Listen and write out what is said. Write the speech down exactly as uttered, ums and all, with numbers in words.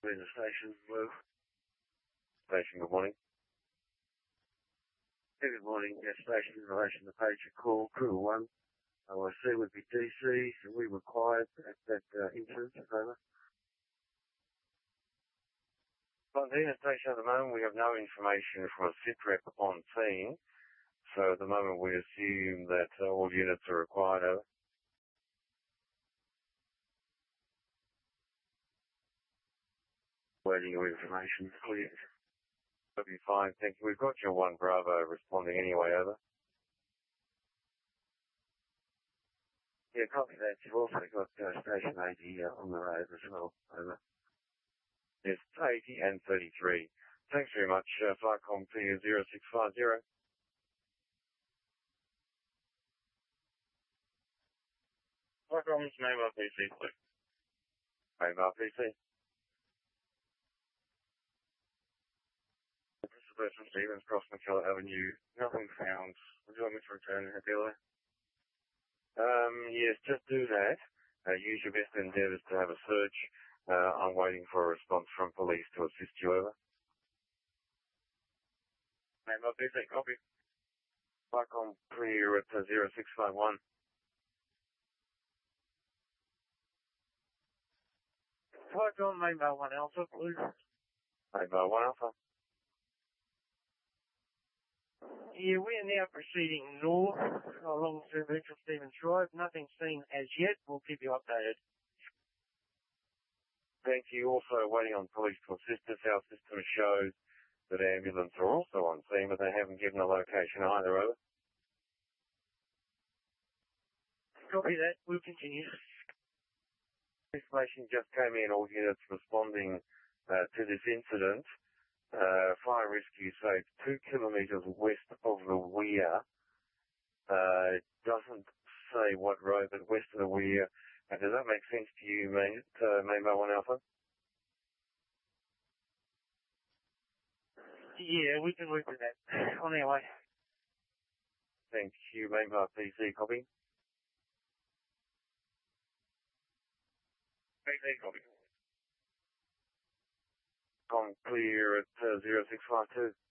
In the station, Blue. Station, good morning. Hey, good morning. Yes, station in relation to page of call, crew one. O I C would be D C, so we required that, that uh, incident, over. On the station at the moment, we have no information from a sit rep on scene, so at the moment we assume that uh, all units are required, over. Waiting your information, please. That'll be fine, thank you. We've got your one Bravo responding anyway, over. Yeah, copy that. You've also got uh, station eighty uh, on the road as well, over. Yes, eighty and thirty-three. Thanks very much, uh, Flycom P zero six five zero. Flycom's Mobile P C, please. Mobile P C. This is Bertram Stevens, Cross McKellar Avenue. Nothing found. Would you like me to return a dealer? Um, yes, just do that. Uh, use your best endeavours to have a search. Uh, I'm waiting for a response from police to assist you, over. Mobile P C, copy. Flycom clear at uh, zero six five one. Flycom Mobile one Alpha, please. Mobile one Alpha. Yeah, we are now proceeding north along Sir Bertram Stevens Drive. Nothing seen as yet. We'll keep you updated. Thank you. Also waiting on police to assist us. Our system shows that ambulance are also on scene, but they haven't given a location either, over. Copy that. We'll continue. Information just came in. All units responding uh, to this incident. Uh, fire rescue say two kilometres west of the Weir. Uh, it doesn't say what road, but west of the Weir. Uh, does that make sense to you, mate, uh, Mobile one Alpha? Yeah, we can work with that. On our way. Thank you, Mobile P C, copy. P C, copy. Com clear at uh, zero six five two.